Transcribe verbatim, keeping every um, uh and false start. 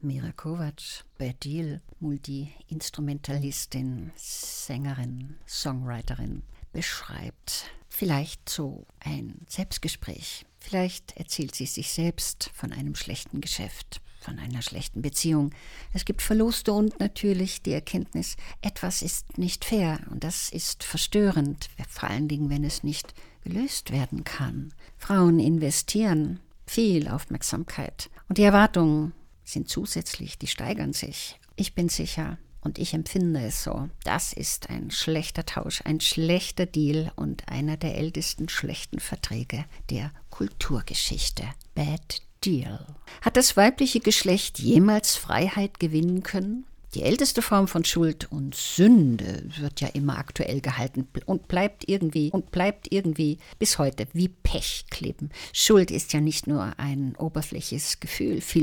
Mira Kovacs, Bad Deal, Multi-Instrumentalistin, Sängerin, Songwriterin, beschreibt vielleicht so ein Selbstgespräch. Vielleicht erzählt sie sich selbst von einem schlechten Geschäft, von einer schlechten Beziehung. Es gibt Verluste und natürlich die Erkenntnis, etwas ist nicht fair und das ist verstörend, vor allen Dingen, wenn es nicht gelöst werden kann. Frauen investieren viel Aufmerksamkeit und die Erwartungen sind zusätzlich, die steigern sich. Ich bin sicher und ich empfinde es so, das ist ein schlechter Tausch, ein schlechter Deal und einer der ältesten schlechten Verträge der Kulturgeschichte. Bad Deal. Hat das weibliche Geschlecht jemals Freiheit gewinnen können? Die älteste Form von Schuld und Sünde wird ja immer aktuell gehalten und bleibt irgendwie und bleibt irgendwie bis heute wie Pech kleben. Schuld ist ja nicht nur ein oberflächliches Gefühl, viel